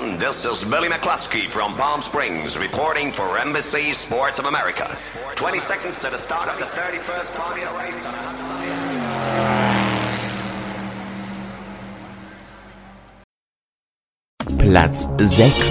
gentlemen, this is Billy McCluskey from Palm Springs reporting for Embassy Sports of America. 20 seconds to the start of the 31st Formula race on a hot Sunday. Platz 6.